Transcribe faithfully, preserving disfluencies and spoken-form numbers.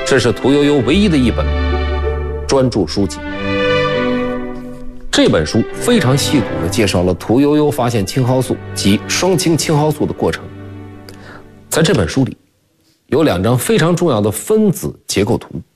这是屠呦呦唯一的一本专著书籍。这本书非常细致地介绍了屠呦呦发现青蒿素及双氢青蒿素的过程。在这本书里，有两张非常重要的分子结构图。